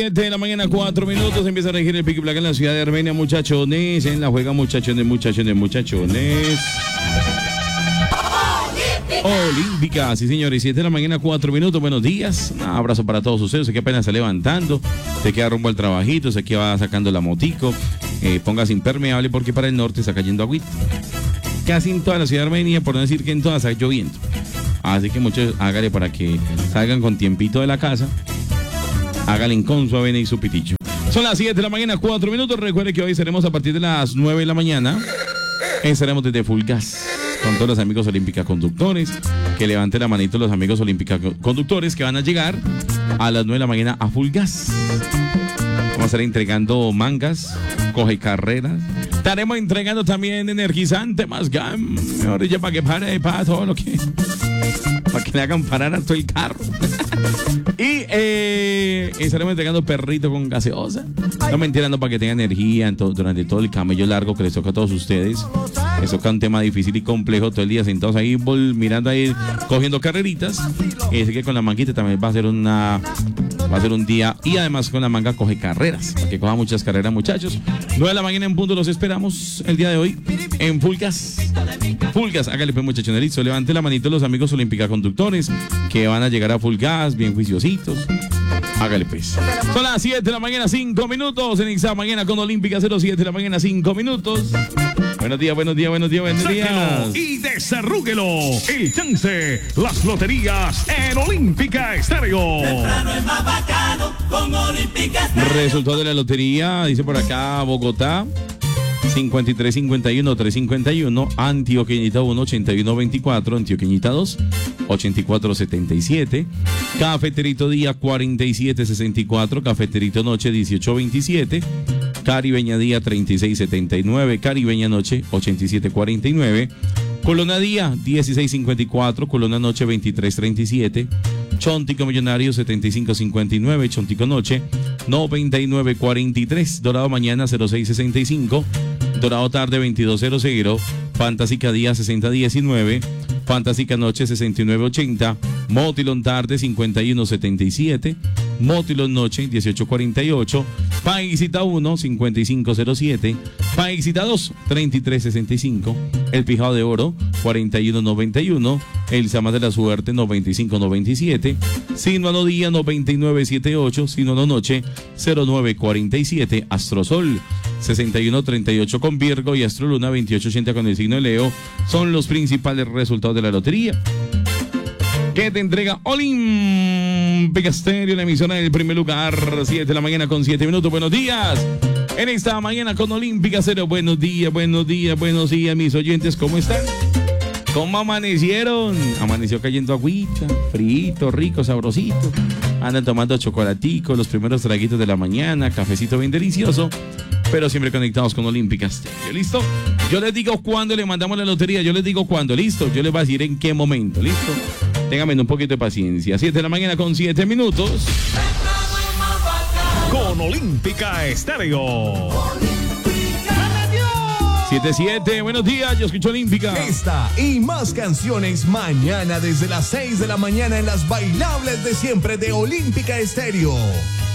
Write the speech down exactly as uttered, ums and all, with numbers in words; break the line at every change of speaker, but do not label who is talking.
siete de la mañana, cuatro minutos, empieza a regir el pico y placa en la ciudad de Armenia, muchachones. En la juega, muchachones, muchachones, muchachones. Olímpica, sí señores, siete de la mañana, cuatro minutos, buenos días. Un abrazo para todos ustedes, sé que apenas está levantando, se queda rumbo al trabajito, sé que va sacando la motico. Eh, póngase impermeable porque para el norte está cayendo agüita. Casi en toda la ciudad de Armenia, por no decir que en todas está lloviendo. Así que muchos hágale para que salgan con tiempito de la casa. Hágale con su avena y su piticho. Son las siete de la mañana, cuatro minutos. Recuerde que hoy seremos a partir de las nueve de la mañana. Estaremos desde Full Gas con todos los amigos Olímpica Conductores. Que levante la manito los amigos Olímpica Conductores que van a llegar a las nueve de la mañana a Full Gas. Vamos a estar entregando mangas, coge carreras. Estaremos entregando también energizante, más gam. Mejor ya para que pare, para todo lo que... para que le hagan parar a todo el carro. Y eh, estaremos entregando perrito con gaseosa. No mentira, no, para que tengan energía en todo, durante todo el camello largo que les toca a todos ustedes. Les toca un tema difícil y complejo, todo el día sentados ahí, vol, mirando ahí, cogiendo carreritas. Y así que con la manguita también va a ser una... va a ser un día, y además con la manga coge carreras, para que coja muchas carreras, muchachos. nueve de la mañana en punto, los esperamos el día de hoy en Full Gas. Full Gas, hágale pues, muchachos, listo. Levante la manito los amigos Olímpica Conductores que van a llegar a Full Gas, bien juiciositos. Hágale pues. Son las siete de la mañana, cinco minutos. En esta mañana con Olímpica, cero siete de la mañana, cinco minutos. Buenos días, buenos días, buenos días, buenos días.
Sáquelo y desarrúguelo. El chance, las loterías en Olímpica Estéreo.
Temprano es más bacano con Olímpica Estéreo.
Resultado de la lotería, dice por acá Bogotá. cincuenta y tres cincuenta y uno, trescientos cincuenta y uno, Antioqueñita uno, ochenta y uno veinticuatro, Antioqueñita dos, ochenta y cuatro setenta y siete, Cafeterito Día cuarenta y siete sesenta y cuatro, Cafeterito Noche dieciocho veintisiete, Caribeña Día treinta y seis setenta y nueve, Caribeña Noche ochenta y siete cuarenta y nueve, Colona Día dieciséis cincuenta y cuatro, Colona Noche veintitrés treinta y siete, Chontico Millonario setenta y cinco cincuenta y nueve, Chontico Noche noventa y nueve cuarenta y tres, Dorado Mañana cero seis sesenta y cinco, Dorado Tarde veintidós cero cero, Fantástica Día sesenta diecinueve, Fantástica Noche sesenta y nueve ochenta, Motilón Tarde cincuenta y uno setenta y siete, Motilón Noche dieciocho cuarenta y ocho, Paisita uno cincuenta y cinco cero siete, Paisita dos treinta y tres sesenta y cinco, El Pijao de Oro cuarenta y uno noventa y uno, El Sama de la Suerte noventa y cinco noventa y siete, Sinuano Día noventa y nueve setenta y ocho, Sinuano Noche cero nueve cuarenta y siete, Astrosol sesenta y uno treinta y ocho con Virgo y Astroluna veintiocho ochenta con el signo de Leo. Son los principales resultados de la lotería que te entrega Olímpica Estéreo, la emisora del primer lugar. Siete de la mañana con siete minutos. Buenos días en esta mañana con Olímpica Estéreo. Buenos días, buenos días, buenos días, mis oyentes, ¿cómo están? ¿Cómo amanecieron? Amaneció cayendo agüita, frito, rico, sabrosito. Andan tomando chocolatico, los primeros traguitos de la mañana, cafecito bien delicioso, pero siempre conectados con Olímpica Estéreo. ¿Listo? Yo les digo cuándo le mandamos la lotería, yo les digo cuándo, ¿listo? Yo les voy a decir en qué momento, ¿listo? Ténganme un poquito de paciencia. siete de la mañana con siete minutos.
Con Olímpica Estéreo.
siete siete, buenos días, yo escucho Olímpica.
Esta y más canciones mañana desde las seis de la mañana en las bailables de siempre de Olímpica Estéreo.